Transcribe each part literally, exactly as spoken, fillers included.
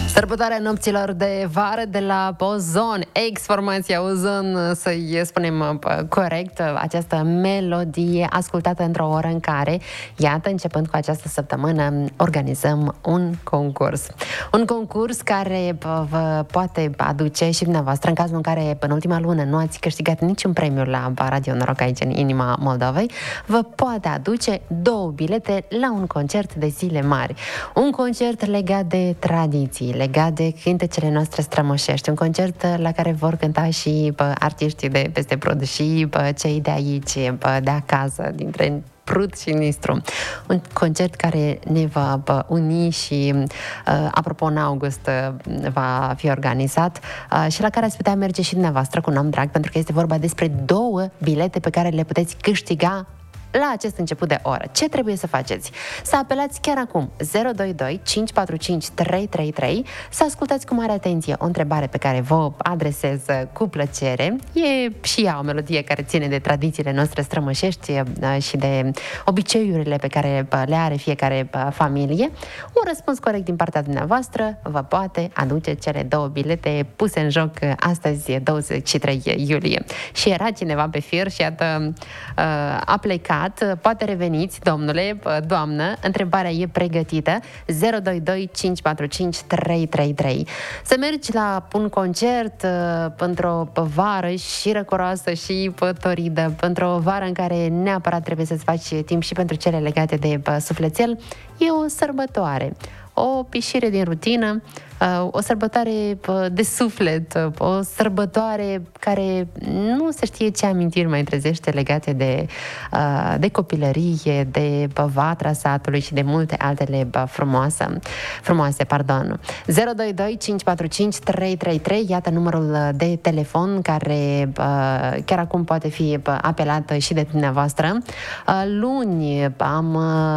Sărbătoarea nopților de vară de la Ozon, ex-formația Ozon, să-i spunem corect, această melodie ascultată într-o oră în care, iată, începând cu această săptămână, organizăm un concurs. Un concurs care vă poate aduce și dumneavoastră, în cazul în care în ultima lună nu ați câștigat niciun premiu la Radio Noroc aici în inima Moldovei, vă poate aduce două bilete la un concert de zile mari. Un concert legat de tradiții, legat de cântecele noastre strămoșești, un concert la care vor cânta și bă, artiștii de peste Prut și bă, cei de aici, bă, de acasă, dintre Prut și Nistru. Un concert care ne va bă, uni și, uh, apropo, în august uh, va fi organizat uh, și la care ați putea merge și dumneavoastră cu un om drag, pentru că este vorba despre două bilete pe care le puteți câștiga la acest început de oră. Ce trebuie să faceți? Să apelați chiar acum zero doi doi cinci patru cinci trei trei trei, să ascultați cu mare atenție o întrebare pe care vă adresez cu plăcere. E și ea o melodie care ține de tradițiile noastre strămoșești și de obiceiurile pe care le are fiecare familie. Un răspuns corect din partea dumneavoastră vă poate aduce cele două bilete puse în joc astăzi, douăzeci și trei iulie. Și era cineva pe fir și iată a plecat. Poate reveniți, domnule, doamnă, întrebarea e pregătită. Zero doi doi cinci patru cinci trei trei trei. Să mergi la un concert într-o vară și răcoroasă și toridă, într-o vară în care neapărat trebuie să-ți faci timp și pentru cele legate de sufletel, e o sărbătoare, o ieșire din rutină, o sărbătoare de suflet, o sărbătoare care nu se știe ce amintiri mai trezește legate de, de copilărie, de vatra satului și de multe altele frumoase. frumoase pardon. zero doi doi cinci patru cinci trei trei trei, iată numărul de telefon care chiar acum poate fi apelat și de dumneavoastră. Luni am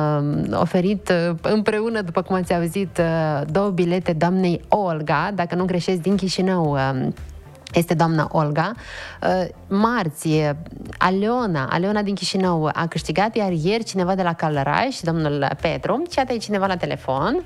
oferit împreună, după cum ați auzit, două bilete doamnei Olga, dacă nu greșesc, din Chișinău este doamna Olga. Marți, Aleona, Aleona din Chișinău a câștigat, iar ieri cineva de la Călăraș, domnul Petru, și iată e cineva la telefon.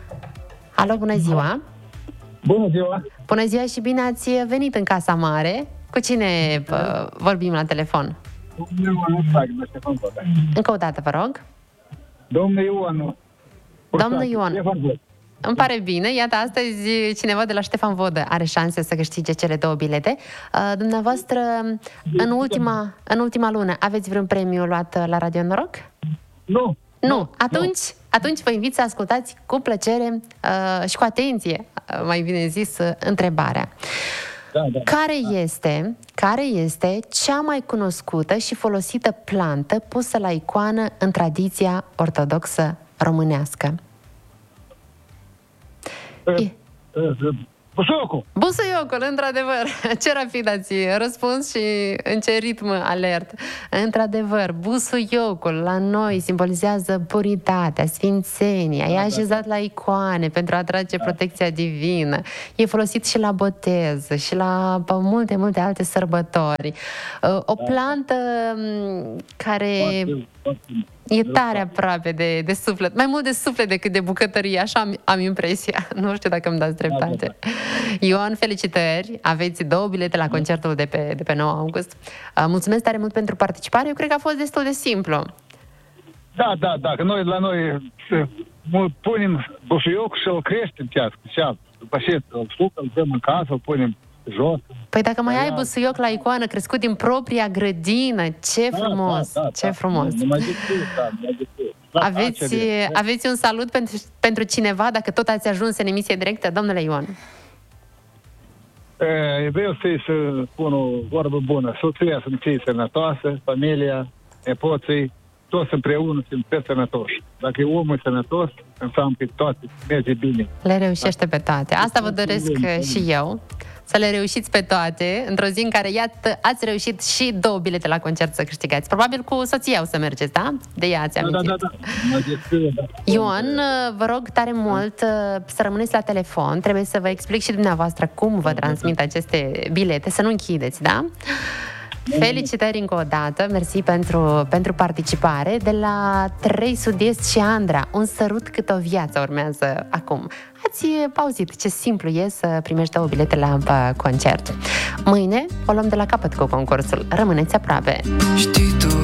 Alo, bună ziua! Bună ziua! Bună ziua și bine ați venit în Casa Mare. Cu cine uh, vorbim la telefon? Domnul Ioan, la Ștefan Vodă. Încă o dată, vă rog. Domnul Ioan. Domnul Ioan. Îmi pare bine. Iată, astăzi cineva de la Ștefan Vodă are șanse să câștige cele două bilete. Uh, dumneavoastră, în ultima, în ultima lună, aveți vreun premiu luat la Radio Noroc? Nu. Nu. Atunci, atunci vă invit să ascultați cu plăcere uh, și cu atenție, uh, mai bine zis, uh, întrebarea. Da, da. Care este, care este cea mai cunoscută și folosită plantă pusă la icoană în tradiția ortodoxă românească? Uh, uh, Busuiocul. Busuiocul, într-adevăr. Ce rapid ați răspuns și în ce ritm alert. Într-adevăr, busuiocul la noi simbolizează puritatea, sfințenia. E așezat la icoane pentru a atrage protecția divină. E folosit și la botez și la multe, multe alte sărbători. O plantă care e tare aproape de, de suflet. Mai mult de suflet decât de bucătărie, așa am, am impresia. Nu știu dacă îmi dați dreptate. Ioan, felicitări! Aveți două bilete la concertul de pe, de pe nouă august. Mulțumesc tare mult pentru participare. Eu cred că a fost destul de simplu. Da, da, da. Că noi la noi punem busuioc și îl creștem chiar. După ce îl suc, îl dăm în casă, îl punem jos. Păi dacă mai ai busuioc la icoană crescut din propria grădină, ce frumos! Da, da, da, ce da. frumos! Nu mai decât, da, nu mai decât. Aveți, aveți un salut pentru, pentru cineva, dacă tot ați ajuns în emisie directă, domnule Ioan? E, vreau să-i să spun o vorbă bună. Soția să fie sănătoasă, familia, nepoții, toți împreună sunt sănătoși. Dacă e omul sănătos, înseamnă că toate merge bine. Le reușește pe toate. Asta vă doresc și eu. Să le reușiți pe toate, într-o zi în care, iată, ați reușit și două bilete la concert să câștigați. Probabil cu soția o să mergeți, da? De ea ați amintit. Da, da, da, da. Ioan, vă rog tare mult să rămâneți la telefon. Trebuie să vă explic și dumneavoastră cum vă transmit aceste bilete. Să nu închideți, da? Felicitări încă o dată, mersi pentru, pentru participare. De la Trei Sud-Est și Andra, un sărut cât o viață urmează acum. Ați auzit ce simplu e să primești două bilete la concert. Mâine o luăm de la capăt cu concursul. Rămâneți aproape! Știi tu